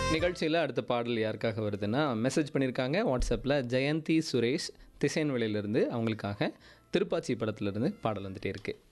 நிகழ்ச்சியில் அடுத்த பாடல் யாருக்காக வருதுன்னா மெசேஜ் பண்ணியிருக்காங்க வாட்ஸ்அப்பில் ஜெயந்தி சுரேஷ் திசையன்வெளியிலிருந்து அவங்களுக்காக திருப்பாச்சி படத்துலேருந்து பாடல் வந்துட்டே இருக்குது.